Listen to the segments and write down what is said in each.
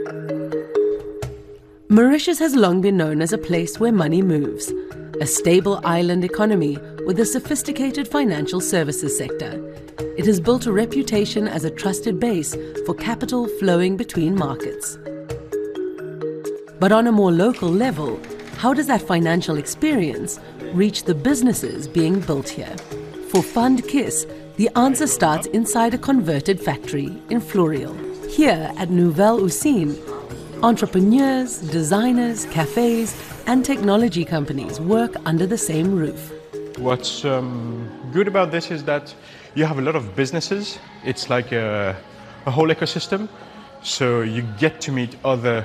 Mauritius has long been known as a place where money moves, a stable island economy with a sophisticated financial services sector. It has built a reputation as a trusted base for capital flowing between markets. But on a more local level, how does that financial experience reach the businesses being built here? For Fund KISS, the answer starts inside a converted factory in Floreal. Here at Nouvelle Usine, entrepreneurs, designers, cafes, and technology companies work under the same roof. What's good about this is that you have a lot of businesses. It's like a whole ecosystem. So you get to meet other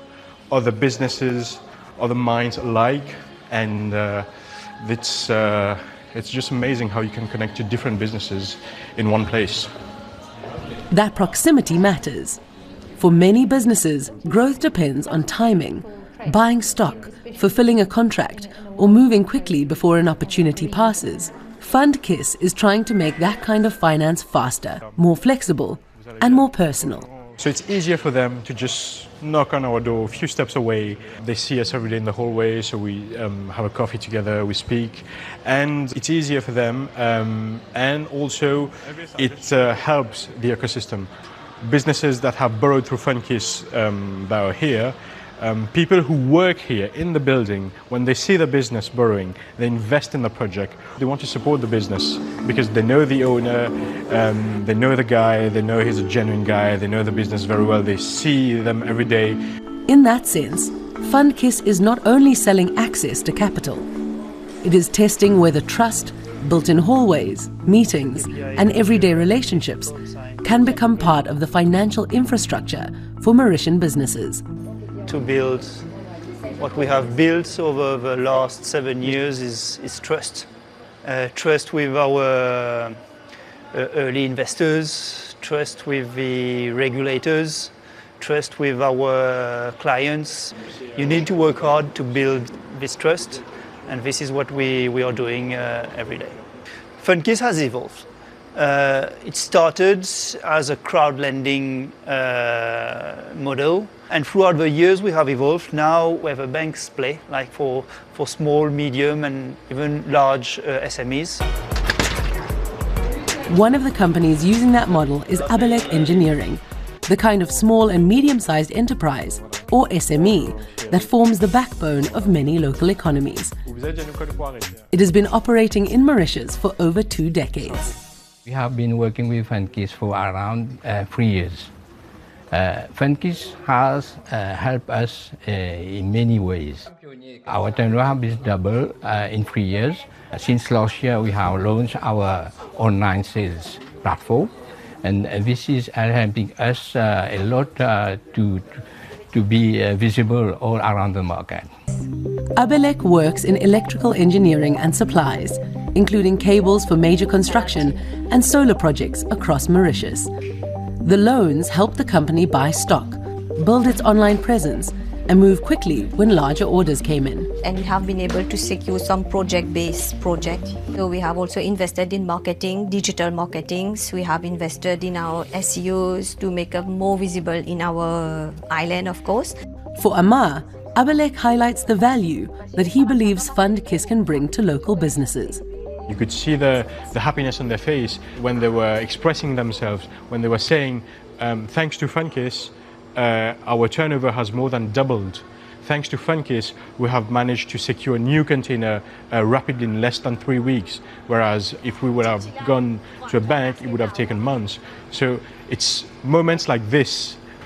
businesses, other minds alike, and it's just amazing how you can connect to different businesses in one place. That proximity matters. For many businesses, growth depends on timing, buying stock, fulfilling a contract, or moving quickly before an opportunity passes. Fund KISS is trying to make that kind of finance faster, more flexible, and more personal. So it's easier for them to just knock on our door a few steps away. They see us every day in the hallway, so we have a coffee together, we speak, and it's easier for them, and also it helps the ecosystem. Businesses that have borrowed through Fund KISS that are here, people who work here in the building, when they see the business borrowing, they invest in the project. They want to support the business because they know the owner, they know the guy, they know he's a genuine guy, they know the business very well, they see them every day. In that sense, Fund KISS is not only selling access to capital, it is testing whether trust, built in hallways, meetings, and everyday relationships, can become part of the financial infrastructure for Mauritian businesses. To build what we have built over the last 7 years is trust. Trust with our early investors, trust with the regulators, trust with our clients. You need to work hard to build this trust, and this is what we are doing every day. Fund KISS has evolved. It started as a crowd lending model, and throughout the years we have evolved now where the banks play, like for small, medium and even large SMEs. One of the companies using that model is Abelec Engineering, the kind of small and medium-sized enterprise, or SME, that forms the backbone of many local economies. It has been operating in Mauritius for over 2 decades. We have been working with Fund KISS for around 3 years. Fund KISS has helped us in many ways. Our turnover has doubled in 3 years. Since last year, we have launched our online sales platform, and this is helping us a lot to be visible all around the market. Abelec works in electrical engineering and supplies, including cables for major construction and solar projects across Mauritius. The loans help the company buy stock, build its online presence, and move quickly when larger orders came in. And we have been able to secure some project-based projects. So we have also invested in marketing, digital marketing. We have invested in our SEOs to make us more visible in our island, of course. For Amar, Abelec highlights the value that he believes Fund KISS can bring to local businesses. You could see the happiness on their face when they were expressing themselves, when they were saying, thanks to Fund KISS, our turnover has more than doubled. Thanks to Fund KISS, we have managed to secure a new container rapidly in less than 3 weeks, whereas if we would have gone to a bank, it would have taken months. So it's moments like this